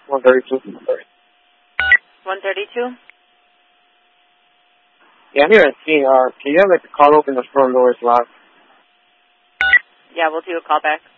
132. 132? Yeah, I'm here at scene. Can you have like the car open? The front door is locked. Yeah, we'll do a call back.